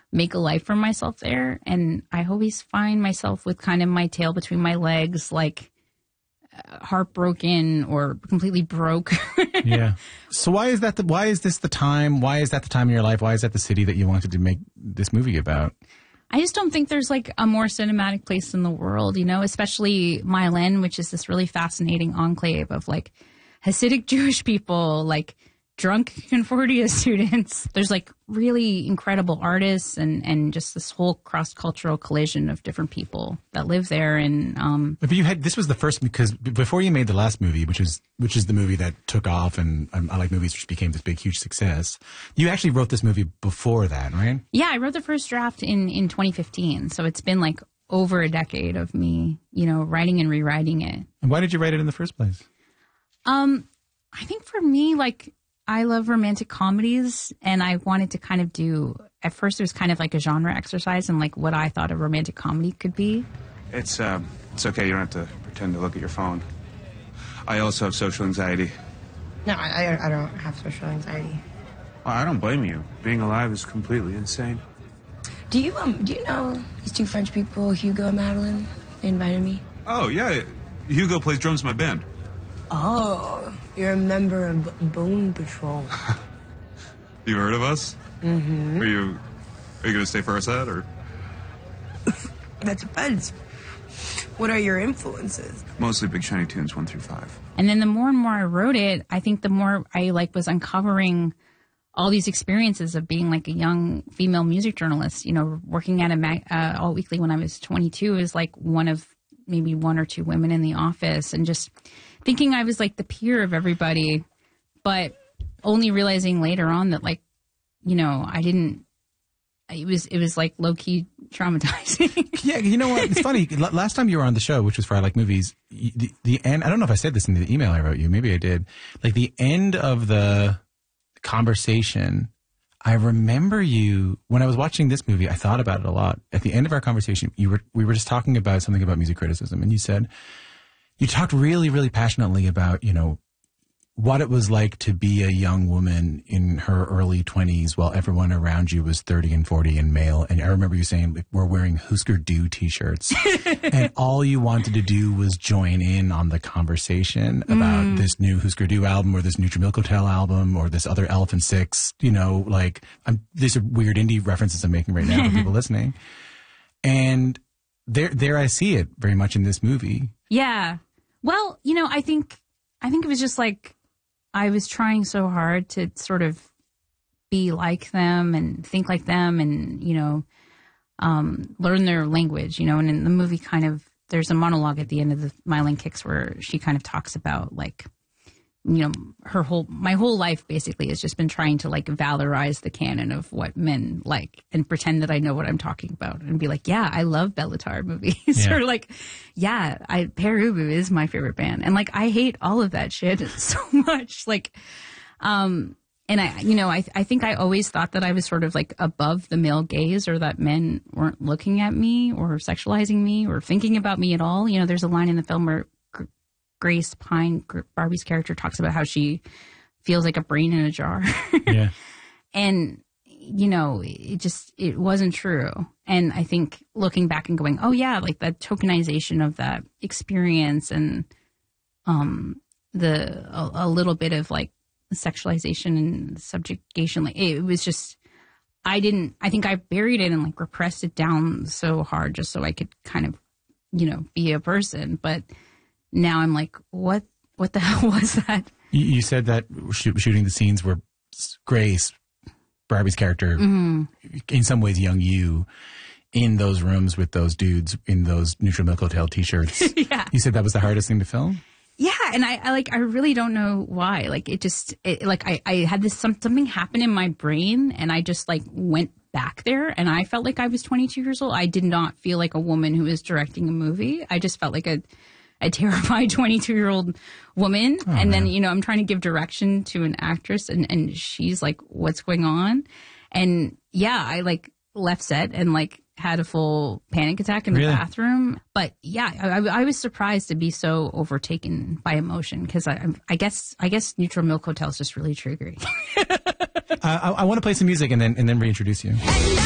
make a life for myself there. And I always find myself with kind of my tail between my legs, like heartbroken or completely broke. Yeah. So why is that? Why is this the time? Why is that the time in your life? Why is that the city that you wanted to make this movie about? I just don't think there's like a more cinematic place in the world, you know, especially Mile End, which is this really fascinating enclave of like Hasidic Jewish people, like drunk Concordia students. There's like really incredible artists and just this whole cross-cultural collision of different people that live there. And but this was the first, because before you made the last movie, which is the movie that took off, and I Like Movies, which became this big, huge success. You actually wrote this movie before that, right? Yeah, I wrote the first draft in 2015. So it's been like over a decade of me, you know, writing and rewriting it. And why did you write it in the first place? I think for me, like, I love romantic comedies, and I wanted to kind of at first it was kind of like a genre exercise and like what I thought a romantic comedy could be. It's okay, you don't have to pretend to look at your phone. I also have social anxiety. No, I don't have social anxiety. Well, I don't blame you. Being alive is completely insane. Do you know these two French people, Hugo and Madeline? They invited me. Oh, yeah. Hugo plays drums in my band. Oh, you're a member of Bone Patrol. You heard of us? Mm-hmm. Are you going to stay for our set, or? That depends. What are your influences? Mostly Big Shiny Tunes 1 through 5. And then the more and more I wrote it, I think the more I like was uncovering all these experiences of being like a young female music journalist. You know, working at a Alt Weekly when I was 22 is like one of maybe one or two women in the office, and just thinking I was like the peer of everybody, but only realizing later on that, like, you know, I didn't. It was like low key traumatizing. Yeah, you know what? It's funny. Last time you were on the show, which was for I Like Movies, the end. I don't know if I said this in the email I wrote you. Maybe I did. Like the end of the conversation, I remember you when I was watching this movie. I thought about it a lot. At the end of our conversation, we were just talking about something about music criticism, and you said you talked really, really passionately about, you know, what it was like to be a young woman in her early 20s while everyone around you was 30 and 40 and male. And I remember you saying, like, we're wearing Husker Du t-shirts and all you wanted to do was join in on the conversation about this new Husker Du album or this Neutral Milk Hotel album or this other Elephant Six, you know, like these are weird indie references I'm making right now for people listening. And there I see it very much in this movie. Yeah. Well, you know, I think it was just like, I was trying so hard to sort of be like them and think like them and, you know, learn their language, you know. And in the movie there's a monologue at the end of the Mile End Kicks where she kind of talks about, like, you know, my whole life basically has just been trying to like valorize the canon of what men like and pretend that I know what I'm talking about and be like, yeah, I love Bella Tarr movies. Yeah. Or like, yeah, Pere Ubu is my favorite band. And like, I hate all of that shit so much. Like, and I think I always thought that I was sort of like above the male gaze, or that men weren't looking at me or sexualizing me or thinking about me at all. You know, there's a line in the film where Grace Pine, Barbie's character, talks about how she feels like a brain in a jar. Yeah. And, you know, it wasn't true. And I think looking back and going, oh yeah, like that tokenization of that experience and a little bit of like sexualization and subjugation, like it was just, I think I buried it and like repressed it down so hard just so I could kind of, you know, be a person. But now I'm like, what the hell was that? You said that shooting the scenes where Grace, Barbie's character, in some ways young you, in those rooms with those dudes in those Neutral Milk Hotel t-shirts. Yeah. You said that was the hardest thing to film? Yeah, and I really don't know why. Like I had this something happen in my brain, and I just like went back there, and I felt like I was 22 years old. I did not feel like a woman who was directing a movie. I just felt like a terrified 22-year-old woman. Oh, and then, you know, I'm trying to give direction to an actress, and she's like, what's going on? And yeah, I like left set and like had a full panic attack in the bathroom. But yeah, I was surprised to be so overtaken by emotion, because I guess Neutral Milk Hotel is just really triggering. I want to play some music and then reintroduce you.